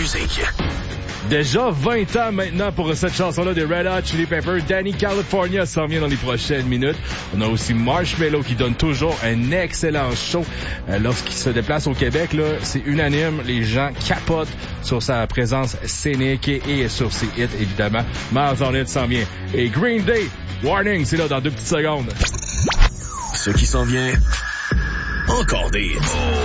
musique. Déjà 20 ans maintenant pour cette chanson-là des Red Hot Chili Peppers. Danny California s'en vient dans les prochaines minutes. On a aussi Marshmello qui donne toujours un excellent show. Lorsqu'il se déplace au Québec, là, c'est unanime. Les gens capotent sur sa présence scénique et sur ses hits, évidemment. Miles Hornet s'en vient. Et Green Day, Warning, c'est là dans 2 petites secondes. Ce qui s'en vient, encore des hits.